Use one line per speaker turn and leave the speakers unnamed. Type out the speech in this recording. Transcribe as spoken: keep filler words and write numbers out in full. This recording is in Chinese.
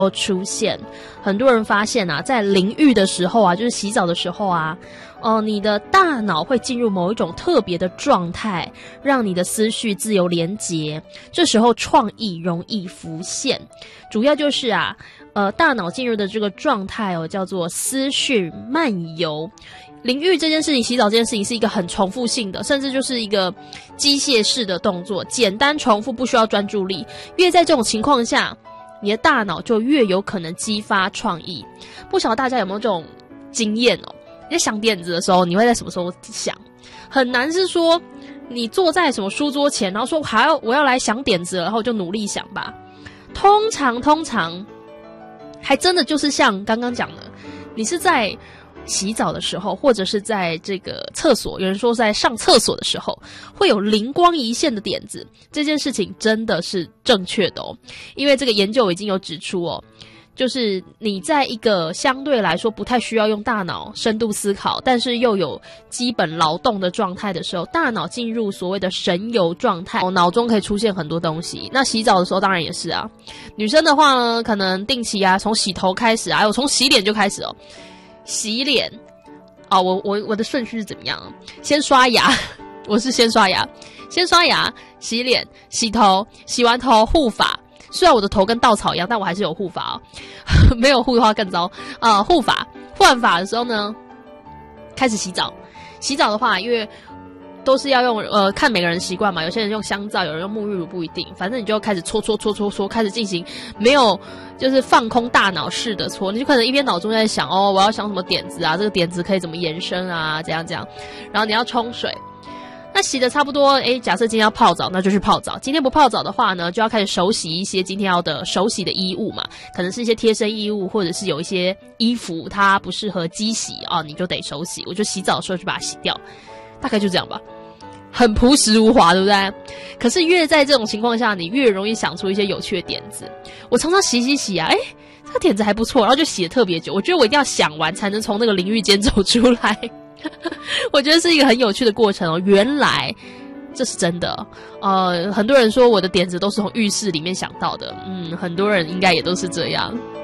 出现。很多人发现啊，在淋浴的时候啊，就是洗澡的时候啊，哦、呃，你的大脑会进入某一种特别的状态，让你的思绪自由连结，这时候创意容易浮现。主要就是啊，呃，大脑进入的这个状态哦，叫做思绪漫游。淋浴这件事情，洗澡这件事情是一个很重复性的，甚至就是一个机械式的动作，简单重复，不需要专注力。越在这种情况下，你的大脑就越有可能激发创意。不晓得大家有没有这种经验哦？你在想点子的时候，你会在什么时候想？很难是说你坐在什么书桌前，然后说还要我要来想点子了，然后就努力想吧。通常通常还真的就是像刚刚讲的，你是在洗澡的时候，或者是在这个厕所，有人说在上厕所的时候会有灵光一现的点子，这件事情真的是正确的哦。因为这个研究已经有指出哦，就是你在一个相对来说不太需要用大脑深度思考，但是又有基本劳动的状态的时候，大脑进入所谓的神游状态，脑中可以出现很多东西。那洗澡的时候当然也是啊，女生的话呢，可能定期啊，从洗头开始啊，还有从洗脸就开始哦。洗脸哦，我我我的顺序是怎么样？先刷牙，我是先刷牙，先刷牙，洗脸，洗头，洗完头护发。虽然我的头跟稻草一样，但我还是有护发哦。没有护的话更糟啊、呃！护发，护完发的时候呢，开始洗澡。洗澡的话，因为都是要用呃，看每个人习惯嘛，有些人用香皂，有人用沐浴乳，不一定。反正你就开始搓搓搓搓搓，开始进行没有就是放空大脑式的搓，你就可能一边脑中在想哦，我要想什么点子啊，这个点子可以怎么延伸啊，这样这样。然后你要冲水，那洗的差不多，诶，假设今天要泡澡，那就去泡澡。今天不泡澡的话呢，就要开始手洗一些今天要的手洗的衣物嘛，可能是一些贴身衣物，或者是有一些衣服它不适合机洗啊，你就得手洗。我就洗澡的时候去把它洗掉。大概就这样吧，很朴实无华，对不对？可是越在这种情况下，你越容易想出一些有趣的点子。我常常洗洗洗啊，诶，这个点子还不错，然后就洗得特别久。我觉得我一定要想完才能从那个淋浴间走出来。我觉得是一个很有趣的过程哦。原来这是真的，呃，很多人说我的点子都是从浴室里面想到的，嗯，很多人应该也都是这样。